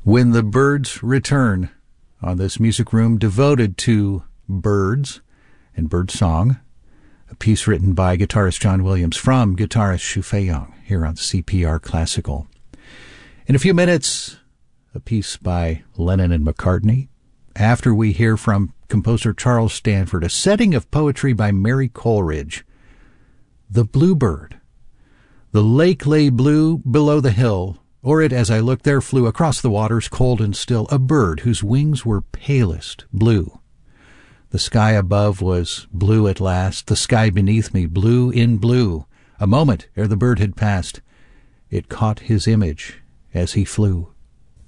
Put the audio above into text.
When the Birds Return, on this music room devoted to birds and bird song, a piece written by guitarist John Williams from guitarist Shu Fei-Yong here on CPR Classical. In a few minutes, a piece by Lennon and McCartney. After we hear from composer Charles Stanford, a setting of poetry by Mary Coleridge, The Bluebird. The lake lay blue below the hill. O'er it, as I looked, there flew across the waters, cold and still, a bird whose wings were palest blue. The sky above was blue at last, the sky beneath me blue in blue. A moment ere the bird had passed, it caught his image as he flew.